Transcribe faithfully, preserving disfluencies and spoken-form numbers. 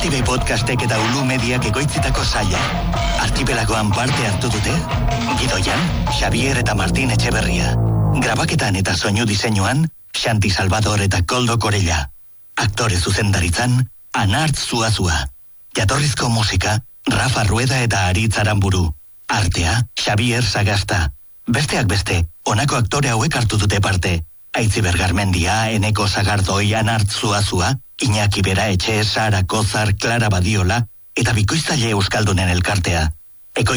Irratibei podcastek eta Ulu Mediak ekoitzitako saia. Archipelagoan parte hartu dute Gidoian, Xavier eta Martin Etxeberria. Grabaketan eta soinu diseinuan Xanti Salvador eta Koldo Korella. Aktore zuzendaritzan Anart Zuazua. Jatorrizko musika Rafa Rueda eta Aritz Aramburu. Artea Xavier Sagasta. Besteak beste, honako aktore hauek hartu dute parte. Aitziber Garmendia, Eneko Sagardoi, Anart Zuazua, Iñaki Bera Etxe, Sara Kozar, Clara Badiola eta bikoiztaile euskaldunen elkartea.